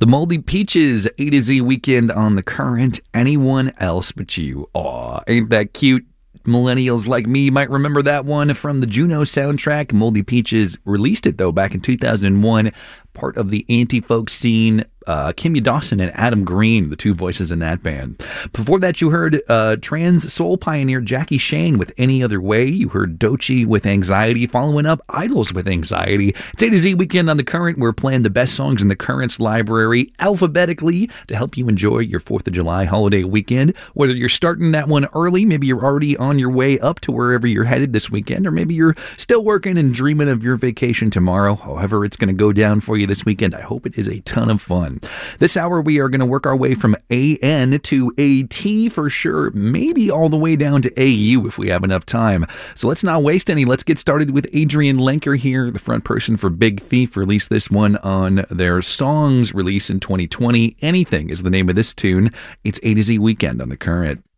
The Moldy Peaches, A to Z Weekend on the Current. Anyone else but you. Aw, ain't that cute? Millennials like me might remember that one from the Juno soundtrack. Moldy Peaches released it, though, back in 2001. Part of the anti-folk scene. Kimya Dawson and Adam Green, the two voices in that band. Before that, you heard trans soul pioneer Jackie Shane with Any Other Way. You heard Doechii with Anxiety. Following up, Idols with Anxiety. It's A to Z Weekend on the Current. We're playing the best songs in the Current's library alphabetically to help you enjoy your 4th of July holiday weekend. Whether you're starting that one early, maybe you're already on your way up to wherever you're headed this weekend, or maybe you're still working and dreaming of your vacation tomorrow. However it's going to go down for you this weekend, I hope it is a ton of fun. This hour, we are going to work our way from AN to AT for sure, maybe all the way down to AU if we have enough time. So let's not waste any. Let's get started with Adrian Lenker here, the front person for Big Thief. Released this one on their Songs release in 2020. Anything is the name of this tune. It's A to Z Weekend on the Current.